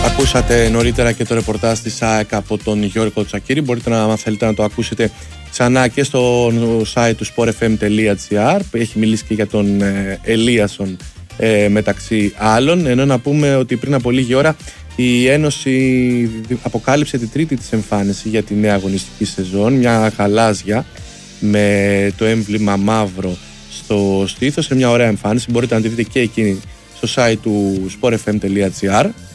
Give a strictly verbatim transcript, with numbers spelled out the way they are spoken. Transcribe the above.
Ακούσατε νωρίτερα και το ρεπορτάζ της ΑΕΚ από τον Γιώργο Τσακίρη. Μπορείτε να, αν θέλετε, να το ακούσετε ξανά και στο site του sport f m τελεία g r. Έχει μιλήσει και για τον ε, Ελίασον ε, μεταξύ άλλων. Ενώ να πούμε ότι πριν από λίγη ώρα η Ένωση αποκάλυψε την τρίτη της εμφάνιση για τη νέα αγωνιστική σεζόν. Μια γαλάζια με το έμβλημα μαύρο στο στήθος. Σε μια ωραία εμφάνιση. Μπορείτε να τη δείτε και εκείνη στο site του sport f m τελεία g r.